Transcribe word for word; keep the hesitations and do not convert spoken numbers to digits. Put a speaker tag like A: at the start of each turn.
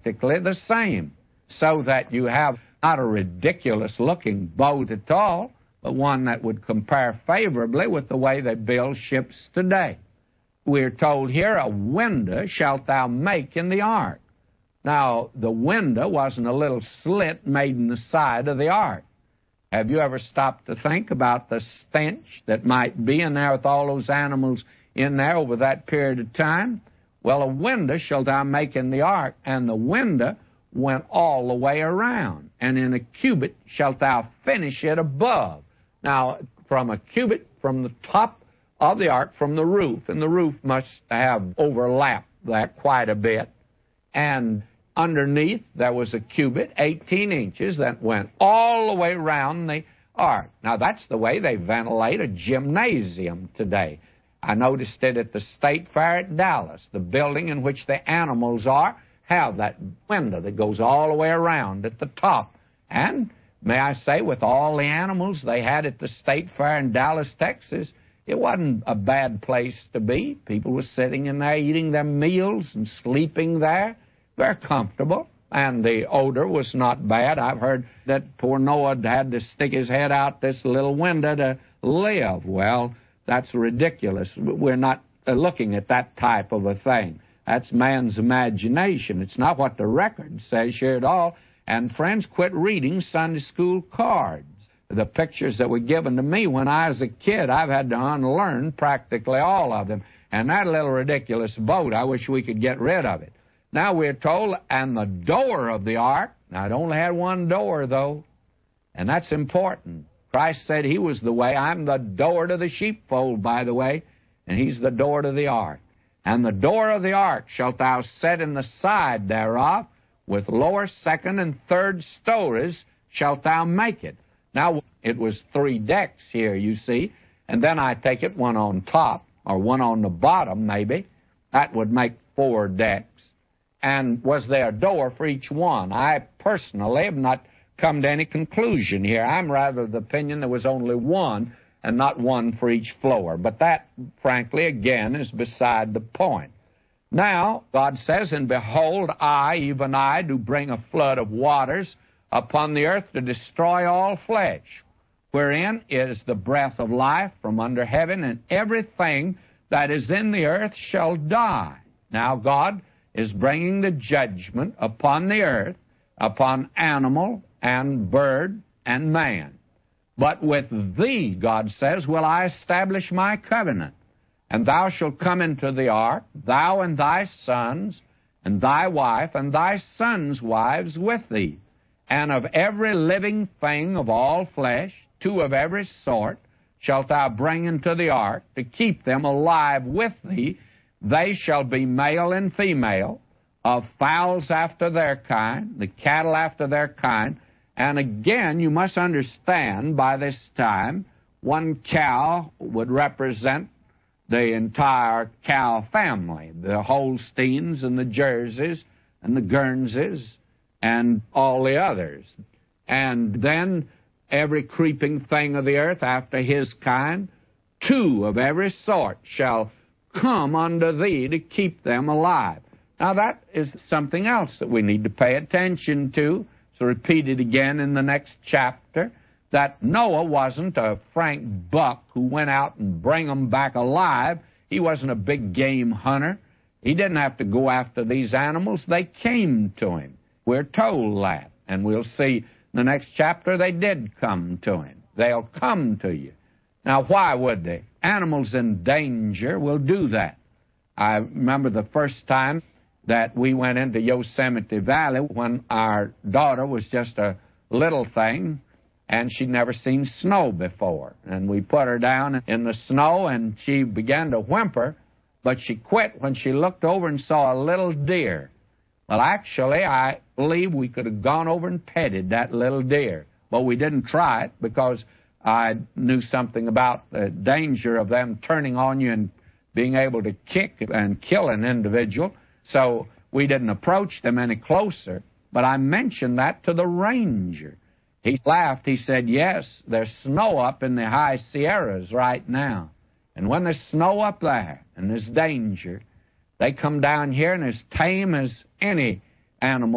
A: practically the same, so that you have not a ridiculous-looking boat at all, but one that would compare favorably with the way they build ships today. We're told here, a window shalt thou make in the ark. Now, the window wasn't a little slit made in the side of the ark. Have you ever stopped to think about the stench that might be in there with all those animals in there over that period of time? Well, a window shalt thou make in the ark, and the window went all the way around, and in a cubit shalt thou finish it above. Now, from a cubit, from the top of the ark, from the roof, and the roof must have overlapped that quite a bit, and underneath there was a cubit, eighteen inches, that went all the way around the ark. Now, that's the way they ventilate a gymnasium today. I noticed it at the State Fair at Dallas. The building in which the animals are have that window that goes all the way around at the top. And may I say, with all the animals they had at the State Fair in Dallas, Texas, it wasn't a bad place to be. People were sitting in there eating their meals and sleeping there. Very comfortable. And the odor was not bad. I've heard that poor Noah had to stick his head out this little window to live. Well, that's ridiculous. We're not looking at that type of a thing. That's man's imagination. It's not what the record says here at all. And friends, quit reading Sunday school cards. The pictures that were given to me when I was a kid, I've had to unlearn practically all of them. And that little ridiculous boat, I wish we could get rid of it. Now we're told, and the door of the ark, now it only had one door though, and that's important. Christ said he was the way. I'm the door to the sheepfold, by the way, and he's the door to the ark. And the door of the ark shalt thou set in the side thereof, with lower, second, and third stories shalt thou make it. Now, it was three decks here, you see, and then I take it one on top, or one on the bottom, maybe. That would make four decks. And was there a door for each one? I personally have not come to any conclusion here. I'm rather of the opinion there was only one, and not one for each floor. But that, frankly, again, is beside the point. Now, God says, and behold, I, even I, do bring a flood of waters upon the earth to destroy all flesh, wherein is the breath of life from under heaven, and everything that is in the earth shall die. Now, God is bringing the judgment upon the earth, upon animal and bird and man. But with thee, God says, will I establish my covenant. And thou shalt come into the ark, thou and thy sons, and thy wife, and thy sons' wives with thee. And of every living thing of all flesh, two of every sort, shalt thou bring into the ark, to keep them alive with thee. They shall be male and female, of fowls after their kind, the cattle after their kind. And again, you must understand, by this time, one cow would represent the entire cow family, the Holsteins and the Jerseys and the Guernseys and all the others. And then every creeping thing of the earth after his kind, two of every sort shall come unto thee to keep them alive. Now that is something else that we need to pay attention to. It's repeated again in the next chapter, that Noah wasn't a Frank Buck who went out and bring them back alive. He wasn't a big game hunter. He didn't have to go after these animals. They came to him. We're told that. And we'll see in the next chapter they did come to him. They'll come to you. Now, why would they? Animals in danger will do that. I remember the first time that we went into Yosemite Valley when our daughter was just a little thing, and she'd never seen snow before. And we put her down in the snow, and she began to whimper, but she quit when she looked over and saw a little deer. Well, actually, I believe we could have gone over and petted that little deer, but we didn't try it because I knew something about the danger of them turning on you and being able to kick and kill an individual, so we didn't approach them any closer. But I mentioned that to the ranger. He laughed. He said, yes, there's snow up in the high Sierras right now. And when there's snow up there and there's danger, they come down here and as tame as any animal